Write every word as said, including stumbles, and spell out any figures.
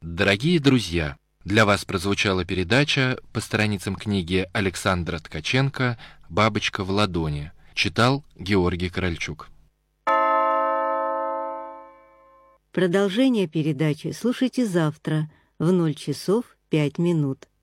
Дорогие друзья, для вас прозвучала передача по страницам книги Александра Ткаченко «Бабочка в ладони». Читал Георгий Корольчук. Продолжение передачи слушайте завтра в ноль часов пять минут.